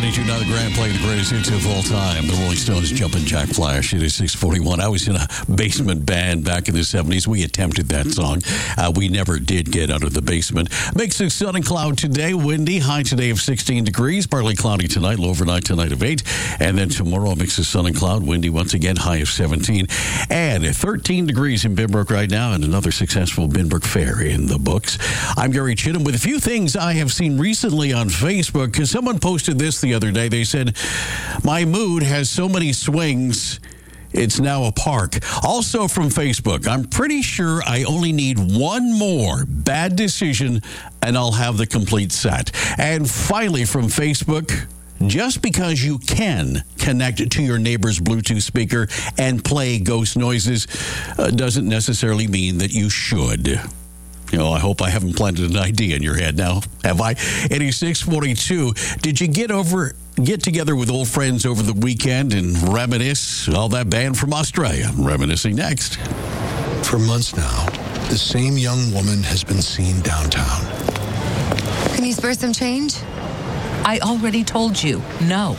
92.9 The Grand, playing the greatest hits of all time. The Rolling Stones, Jumpin' Jack Flash. It is 6:41. I was in a basement band back in the 70s. We attempted that song. We never did get out of the basement. Mix of sun and cloud today. Windy. High today of 16 degrees. Partly cloudy tonight. Low overnight tonight of 8. And then tomorrow, mix of sun and cloud. Windy once again. High of 17. And 13 degrees in Binbrook right now. And another successful Binbrook Fair in the books. I'm Gary Chittum with a few things I have seen recently on Facebook, because someone posted this the other day. They said, my mood has so many swings, it's now a park. Also from Facebook, I'm pretty sure I only need one more bad decision and I'll have the complete set. And finally from Facebook, just because you can connect to your neighbor's Bluetooth speaker and play ghost noises doesn't necessarily mean that you should. You know, I hope I haven't planted an idea in your head now, have I? 8642. Did you get together with old friends over the weekend and reminisce? All that band from Australia. Reminiscing next. For months now, the same young woman has been seen downtown. Can you spare some change? I already told you, no.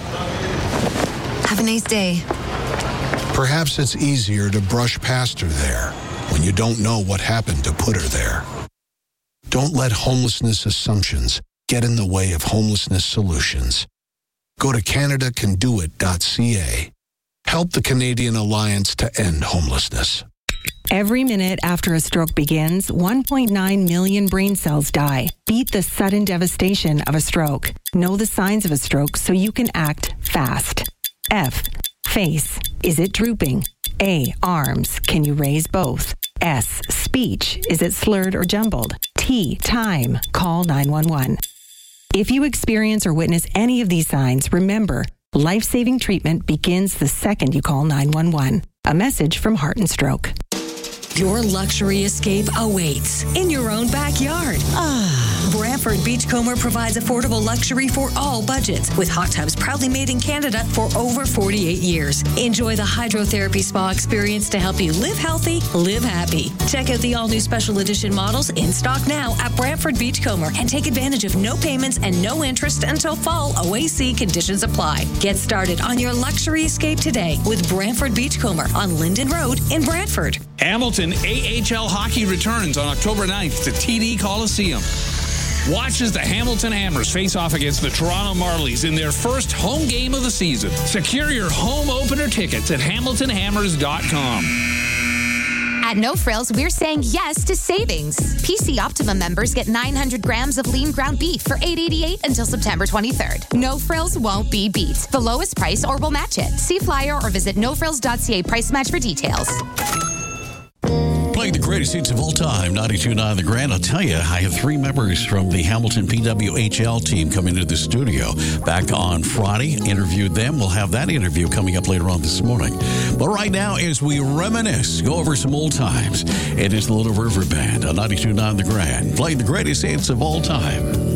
Have a nice day. Perhaps it's easier to brush past her there when you don't know what happened to put her there. Don't let homelessness assumptions get in the way of homelessness solutions. Go to CanadaCanDoIt.ca. Help the Canadian Alliance to End Homelessness. Every minute after a stroke begins, 1.9 million brain cells die. Beat the sudden devastation of a stroke. Know the signs of a stroke so you can act fast. F. Face. Is it drooping? A. Arms. Can you raise both? S. Speech. Is it slurred or jumbled? T. Time. Call 911. If you experience or witness any of these signs, remember, life-saving treatment begins the second you call 911. A message from Heart and Stroke. Your luxury escape awaits in your own backyard. Brantford Beachcomber provides affordable luxury for all budgets, with hot tubs proudly made in Canada for over 48 years. Enjoy the hydrotherapy spa experience to help you live healthy, live happy. Check out the all-new special edition models in stock now at Brantford Beachcomber and take advantage of no payments and no interest until fall. OAC conditions apply. Get started on your luxury escape today with Brantford Beachcomber on Linden Road in Brantford. Hamilton AHL hockey returns on October 9th to TD Coliseum. Watch as the Hamilton Hammers face off against the Toronto Marlies in their first home game of the season. Secure your home opener tickets at hamiltonhammers.com. At No Frills, we're saying yes to savings. PC Optimum members get 900 grams of lean ground beef for $8.88 until September 23rd. No Frills won't be beat. The lowest price or we'll match it. See flyer or visit nofrills.ca price match for details. Playing the greatest hits of all time, 92.9 The Grand. I'll tell you, I have three members from the Hamilton PWHL team coming into the studio. Back on Friday, interviewed them. We'll have that interview coming up later on this morning. But right now, as we reminisce, go over some old times, it is the Little River Band on 92.9 The Grand, playing the greatest hits of all time.